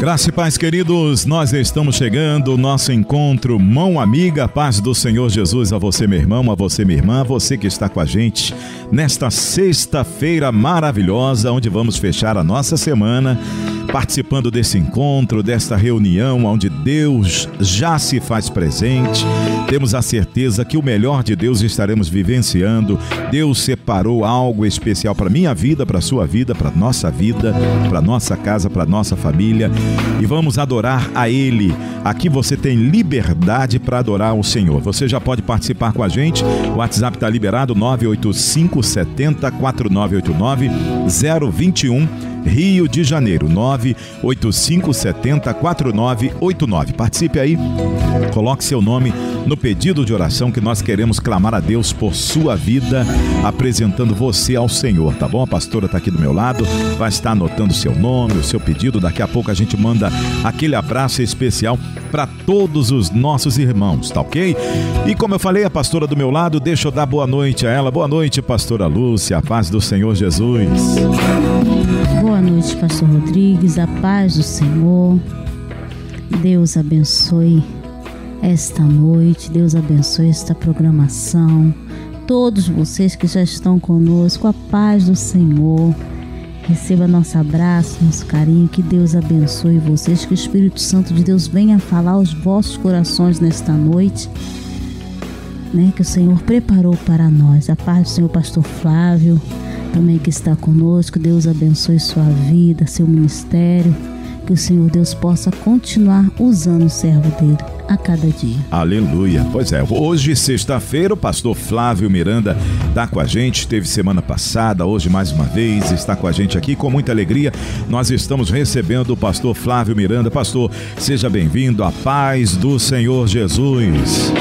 Graça e paz, queridos, nós estamos chegando, nosso encontro Mão Amiga, paz do Senhor Jesus a você, meu irmão, a você, minha irmã, a você que está com a gente nesta sexta-feira maravilhosa, onde vamos fechar a nossa semana, participando desse encontro, desta reunião, onde Deus já se faz presente. Temos a certeza que o melhor de Deus estaremos vivenciando. Deus separou algo especial para a minha vida, para a sua vida, para a nossa vida, para a nossa casa, para a nossa família. E vamos adorar a Ele. Aqui você tem liberdade para adorar o Senhor. Você já pode participar com a gente. O WhatsApp está liberado, 985 70 4989 021 Rio de Janeiro, 985 70 4989. Participe aí, coloque seu nome no pedido de oração que nós queremos clamar a Deus por sua vida, apresentando você ao Senhor, tá bom? A pastora está aqui do meu lado, vai estar anotando o seu nome, o seu pedido. Daqui a pouco a gente manda aquele abraço especial para todos os nossos irmãos, tá ok? E como eu falei, a pastora do meu lado, deixa eu dar boa noite a ela. Boa noite, pastora Lúcia, a paz do Senhor Jesus. Boa noite, pastor Rodrigues, a paz do Senhor. Deus abençoe esta noite, Deus abençoe esta programação. Todos vocês que já estão conosco, a paz do Senhor. Receba nosso abraço, nosso carinho, que Deus abençoe vocês, que o Espírito Santo de Deus venha falar aos vossos corações nesta noite, que o Senhor preparou para nós. A paz do Senhor, pastor Flávio, também que está conosco. Deus abençoe sua vida, seu ministério, que o Senhor Deus possa continuar usando o servo dele a cada dia. Aleluia. Pois é, hoje, sexta-feira, o pastor Flávio Miranda está com a gente, esteve semana passada, hoje mais uma vez está com a gente aqui, com muita alegria. Nós estamos recebendo o pastor Flávio Miranda. Pastor, seja bem-vindo, a paz do Senhor Jesus.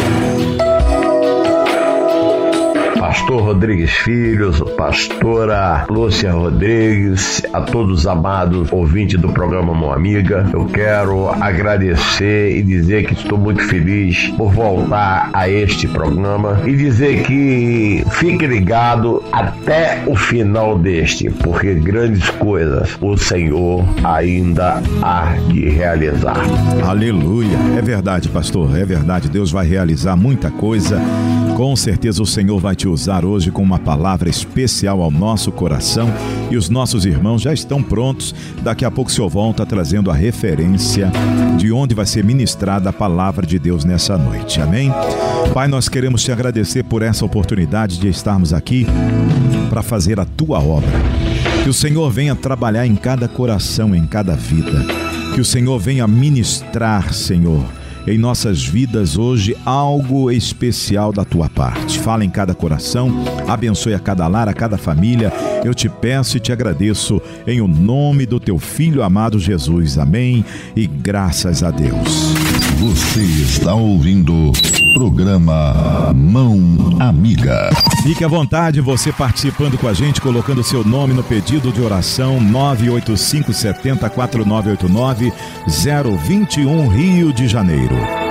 Pastor Rodrigues Filhos, pastora Lúcia Rodrigues, a todos os amados ouvintes do programa Mão Amiga, eu quero agradecer e dizer que estou muito feliz por voltar a este programa e dizer que fique ligado até o final deste, porque grandes coisas o Senhor ainda há de realizar. Aleluia, é verdade, pastor, é verdade, Deus vai realizar muita coisa. Com certeza o Senhor vai te usar hoje com uma palavra especial ao nosso coração, e os nossos irmãos já estão prontos. Daqui a pouco o Senhor volta trazendo a referência de onde vai ser ministrada a palavra de Deus nessa noite. Amém? Pai, nós queremos te agradecer por essa oportunidade de estarmos aqui para fazer a tua obra. Que o Senhor venha trabalhar em cada coração, em cada vida. Que o Senhor venha ministrar, Senhor, em nossas vidas hoje algo especial da tua parte. Fala em cada coração, abençoe a cada lar, a cada família. Eu te peço e te agradeço em o nome do teu Filho amado Jesus. Amém e graças a Deus. Você está ouvindo programa Mão Amiga. Fique à vontade, você participando com a gente, colocando seu nome no pedido de oração, 985 70 4989 021 Rio de Janeiro.